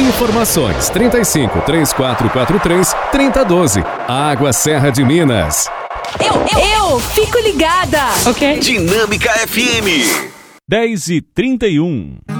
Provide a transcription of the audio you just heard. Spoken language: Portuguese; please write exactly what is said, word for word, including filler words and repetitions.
Informações trinta e cinco, três quatro quatro três, trinta e doze. Água Serra de Minas. Eu, eu, eu fico ligada. Ok. Dinâmica F M. dez e trinta e um.